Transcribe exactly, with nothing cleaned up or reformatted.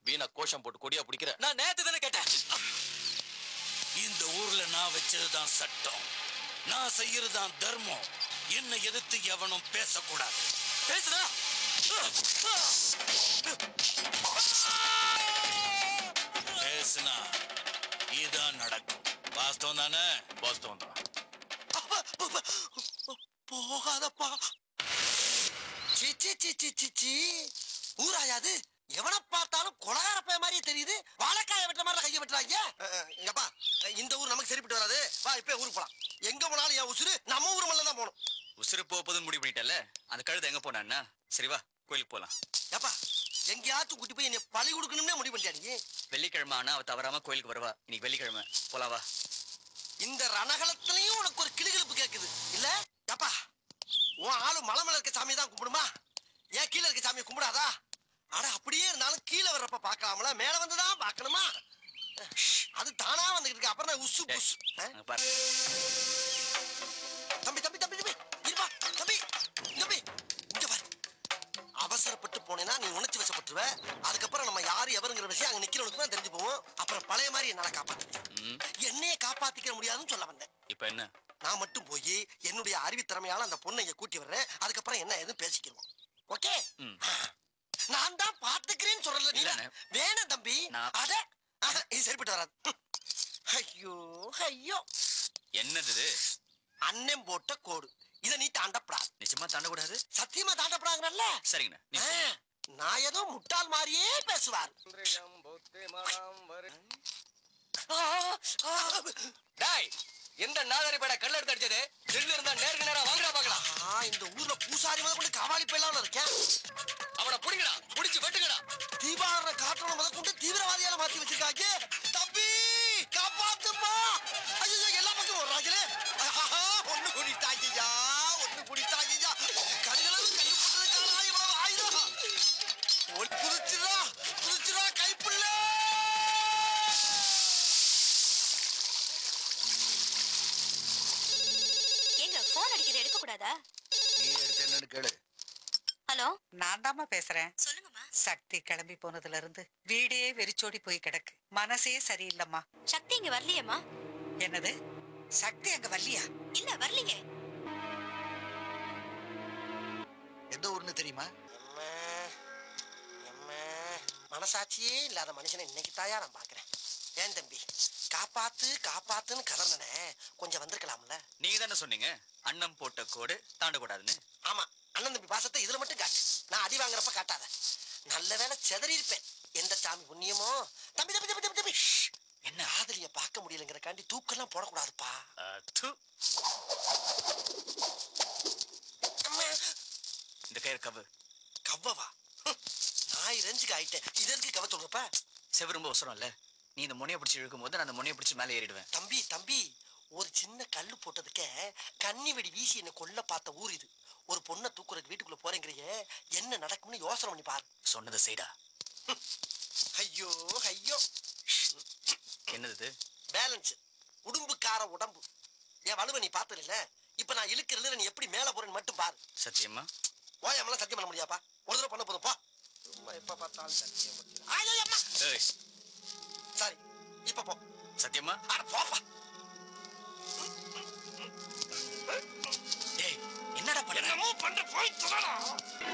வீணா கோஷம் போட்டு கொடியா பிடிக்கிற. நான் நேத்து தானே கேட்டேன். இந்த ஊர்ல நான் வச்சதுதான் சட்டம், நான் செய்யறதுதான் தர்மம். என்ன எதிர்த்து எவனும் பேசக்கூடாது. பேசுடா. பேசுனா இதான் நடக்கும். வாஸ்தவம் தானே? வாஸ்தவம் தான். போகாதப்பா. ஊராயாது எவனை பார்த்தாலும் கொலகார பைய மாதிரியே தெரியுது. வாழைக்காய வெட்ட மாதிரி கையை வெட்டுறாங்க. எங்கப்பா இந்த ஊர் நமக்கு சரிப்பட்டு வராது. வா இப்ப ஊருக்கு போலாம். எங்க போனாலும் என் உசுறு நம்ம ஊர் மேல தான் போகணும். உசுறு போகுதுன்னு முடிவு பண்ணிட்டல. அந்த கழுதை எங்க போனான்னா? சரி வா கோயிலுக்கு போலாம். ஏப்பா எங்கேயாச்சும் கூட்டி போய் என்னை பழி கொடுக்கணும்னே முடிவு பண்ணிட்டியா நீ? வெள்ளிக்கிழமை ஆனா அவ தவறாம கோயிலுக்கு வருவா. இன்னைக்கு வெள்ளிக்கிழமை போலாம் வா. இந்த ரணகலத்திலையும் உனக்கு ஒரு கிளுகிழப்பு கேக்குது இல்ல? ஏப்பா உன் ஆளு மலை மேல இருக்க சாமியை தான் கும்பிடுமா? ஏன் கீழே இருக்க சாமியை கும்பிடாதா? அட அப்படியே இருந்தாலும் கீழே வர்றப்ப பாக்கலாம்ல, மேல வந்துதான் பாக்கணுமா? அது தானா வந்துகிட்டு இருக்கு. அப்புறம் உசு புசு. தம்பி தம்பி தம்பி தம்பி இருப்பா தம்பி தம்பி இங்க பாரு. அவசரப்பட்டு போனேன்னா நீ உணர்ச்சி வசப்பட்டுருவ. அதுக்கப்புறம் நம்ம யாரு எவருங்கிற விஷயம் அங்க நிக்கிறவனுக்கு தான் தெரிஞ்சு போவோம். அப்புறம் பழைய மாதிரி என்னால காப்பாத்து என்னையே காப்பாத்திக்க முடியாதுன்னு சொல்ல வந்தேன். இப்ப என்ன? நான் மட்டும் போய் என்னுடைய அறிவித்திறமையால அந்த பொண்ணை இங்க கூட்டி வர்றேன். அதுக்கப்புறம் என்ன எதுவும் பேசிக்கிடுவோம். ஓகே? நான் தான் பாத்துக்கிறேன்னு சொல்றல நீ. வேணாம் தம்பி. அட இது சரிப்பட்டு வராது. ஐயோ ஐயோ என்னது? அண்ணன் போட்ட கோடு. இத நீ தாண்டப்படாது. நிச்சயமா தாண்டக்கூடாது. சத்தியமா தாண்டப்படாங்கல்ல? சரிங்கண்ணா. நான் ஏதோ முட்டாள் மாதிரியே பேசுவார். டேய் எந்த நாதாரி பேட கல்ல எடுத்து அடிச்சது? ஜெல்ல இருந்தா நேருக்கு நேரா வாங்குறா பார்க்கலாம். இந்த ஊர்ல பூசாரி முதல் கொண்டு கவாலி போயிடலாம்னு இருக்கேன். அவனை புடிங்கடா, புடிச்சு வெட்டுங்கடா. தீபாவளி காற்றோட முதல் கொண்டு தீவிரவாதியால மாத்தி வச்சிருக்காங்க. தம்பி காப்பாத்துமா. ஐயோ எல்லா பக்கம் வர்றாங்களே. ஒண்ணு குடித்தாங்கய்யா, ஒண்ணு குடித்தாங்கய்யா. கடுகளவு கல்லு போட்டதுக்கான இவ்வளவு ஆயுதம். ஒன் குதிச்சுடா குதிச்சுடா கைப்புள்ள. ஏங்க போன் அடிக்கிற எடுக்க கூடாதா? நீ எடுத்து என்னன்னு கேளு. ஹலோ நான் தாமா பேசுறேன். சொல்லுங்கம்மா. சக்தி கிளம்பி போனதுல இருந்து வீடே வெறிச்சோடி போய் கிடக்கு. மனசே சரியில்லம்மா. சக்தி இங்க வரலையேம்மா. என்னது? சக்தி அங்க வரலையா? இல்ல வரலையே. எந்த ஊர்னு தெரியுமா? மனசாட்சியே இல்லாத மனுஷனை இன்னைக்கு தாயா நான் பாக்குறேன். ஏன் தம்பி காப்பாத்து காப்பாத்துன்னு கதறனே கொஞ்சம் வந்திருக்கலாம்ல? நீங்க தானே சொன்னீங்க அண்ணன் போட்ட கோடு தாண்டக்கூடாதுன்னு. ஆமா அண்ணன் தம்பி பாசத்தை இதுல மட்டும் காட்டு. நான் அடி வாங்குறப்ப காட்டாத. நல்ல வேலை செதறி இருப்பேன். எந்த சாமி புண்ணியமோ. தம்பி தம்பி தம்பி தம்பி தம்பி என்ன ஆதலிய பார்க்க முடியலங்கிற காண்டி தூக்கெல்லாம் போடக்கூடாதுப்பா. இந்த கயிறு கவு. கவ்வவா? நாய் ரெஞ்சுக்கு ஆயிட்டேன். இது எதுக்கு கவ சொல்றப்ப? செவ ரொம்ப அவசரம் இல்ல. நீ இந்த முனையை பிடிச்சி இழுக்கும் போது நான் அந்த முனையை பிடிச்சி மேலே ஏறிடுவேன். தம்பி தம்பி ஒரு சின்ன கல்லு போட்டதுக்கே கண்ணி வெடி வீசி என்ன கொல்ல பார்த்த ஊர் இது. ஒரு பொண்ணை தூக்குறதுக்கு வீட்டுக்குள்ள போறேங்கிறியே, என்ன நடக்கும்னு யோசனை பண்ணி பாரு. சொன்னதை செய்டா. ஐயோ ஐயோ. என்னது? பேலன்ஸ். உடும்புக்கார உடம்பு. என் வலுவை நீ பார்த்தது இல்ல. இப்ப நான் இழுக்கிறதுல நீ எப்படி மேல போறேன்னு மட்டும் பாரு. சத்தியமா? ஓயாமலாம் சத்தியம் பண்ண முடியாப்பா. ஒரு தடவை பண்ண போதும் போ. சும்மா எப்ப பார்த்தாலும் சத்தியம் பண்ணி. சரி இப்ப போ. சத்தியமா? அட போப்பா. டேய் என்னடா பண்ற? என்னமோ பண்ற போய் தொடடா.